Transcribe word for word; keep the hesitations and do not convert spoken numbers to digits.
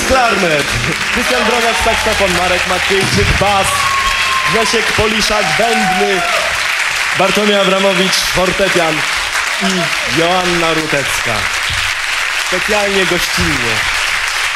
klarnet, Krystian Broniak saksofon, Marek Maciejczyk bas, Grzesiek Poliszak bębny, Bartłomiej Abramowicz fortepian i Joanna Rutecka. Specjalnie gościnnie.